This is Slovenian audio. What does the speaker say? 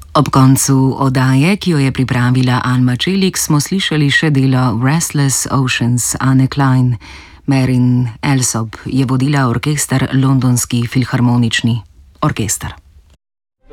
Ob koncu oddaje, ki jo je pripravila Alma Čelik, smo slišali še delo Restless Oceans Anne Klein. Marin Alsop je vodila orkester Londonski filharmonični orkester.